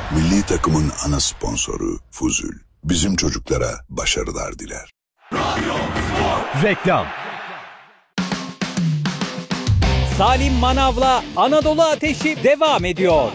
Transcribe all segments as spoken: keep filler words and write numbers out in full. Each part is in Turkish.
Milli takımın ana sponsoru Fuzul. Bizim çocuklara başarılar diler. Reklam. Salim Manav'la Anadolu Ateşi devam ediyor.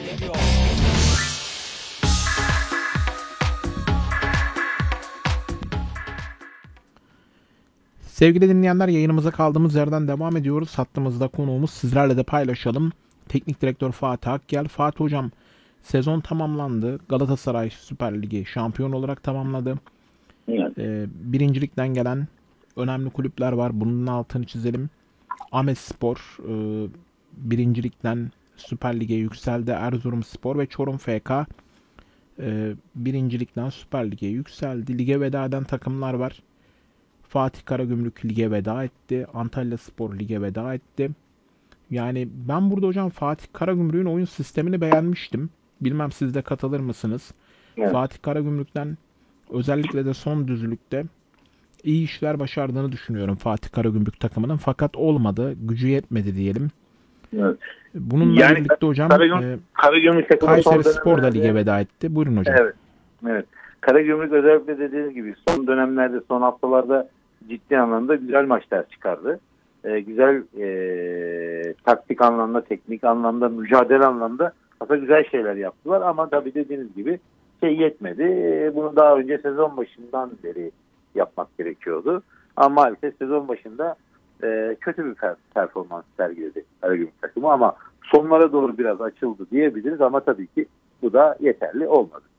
Sevgili dinleyenler, yayınımıza kaldığımız yerden devam ediyoruz. Hattımızda konuğumuz, sizlerle de paylaşalım. Teknik direktör Fatih Akgel. Fatih Hocam, sezon tamamlandı. Galatasaray Süper Ligi şampiyon olarak tamamladı. Evet. Ee, birincilikten gelen önemli kulüpler var. Bunun altını çizelim. Ahmetspor e, birincilikten Süper Lig'e yükseldi. Erzurumspor ve Çorum F K e, birincilikten Süper Lig'e yükseldi. Lige veda eden takımlar var. Fatih Karagümrük lige veda etti. Antalyaspor lige veda etti. Yani ben burada hocam Fatih Karagümrük'ün oyun sistemini beğenmiştim. Bilmem siz de katılır mısınız? Evet. Fatih Karagümrük'ten özellikle de son düzlükte iyi işler başardığını düşünüyorum Fatih Karagümrük takımının. Fakat olmadı. Gücü yetmedi diyelim. Evet. Bununla Yani birlikte hocam Karagümrük, e, Karagümrük takımı son Kayseri Spor da dönemlerde- lige veda etti. Buyurun hocam. Evet. Evet. Karagümrük özellikle dediğiniz gibi son dönemlerde, son haftalarda ciddi anlamda güzel maçlar çıkardı. Ee, güzel e, taktik anlamda, teknik anlamda, mücadele anlamda aslında güzel şeyler yaptılar ama tabii dediğiniz gibi şey yetmedi. Ee, Bunu daha önce sezon başından beri yapmak gerekiyordu. Ama maalesef sezon başında e, kötü bir per- performans sergiledi Karagümrük takımı ama sonlara doğru biraz açıldı diyebiliriz ama tabii ki bu da yeterli olmadı.